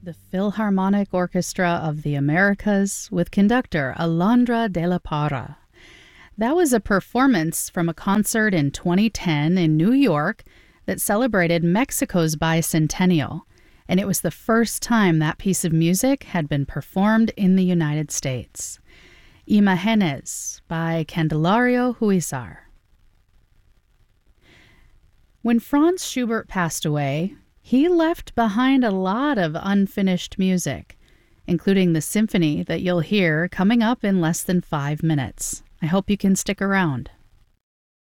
the Philharmonic Orchestra of the Americas with conductor Alondra de la Parra. That was a performance from a concert in 2010 in New York that celebrated Mexico's bicentennial, and it was the first time that piece of music had been performed in the United States. Imágenes by Candelario Huizar. When Franz Schubert passed away, he left behind a lot of unfinished music, including the symphony that you'll hear coming up in less than 5 minutes. I hope you can stick around.